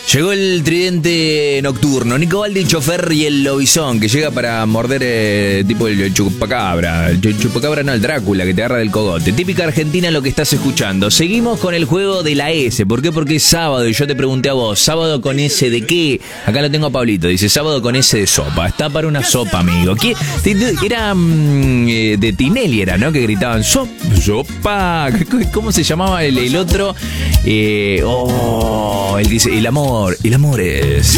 Llegó el tridente nocturno, Nico Baldi, chofer y el lobizón, que llega para morder tipo el chupacabra. El chupacabra no, el Drácula, que te agarra del cogote. Típica Argentina lo que estás escuchando. Seguimos con el juego de la S. ¿Por qué? Porque es sábado y yo te pregunté a vos, ¿sábado con S de qué? Acá lo tengo a Pablito, dice, sábado con S de sopa. Está para una sopa, amigo. ¿Qué? Era de Tinelli, era, ¿no? Que gritaban, sopa. ¿Cómo se llamaba el otro? Él dice, el amor es